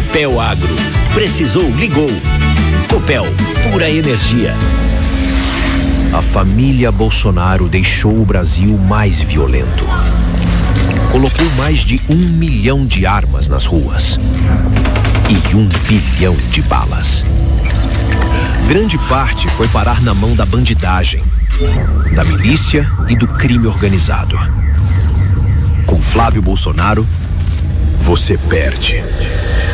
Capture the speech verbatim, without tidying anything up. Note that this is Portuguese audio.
Copel Agro. Precisou, ligou. Copel, pura energia. A família Bolsonaro deixou o Brasil mais violento. Colocou mais de um milhão de armas nas ruas e um bilhão de balas. Grande parte foi parar na mão da bandidagem, da milícia e do crime organizado. Com Flávio Bolsonaro, você perde.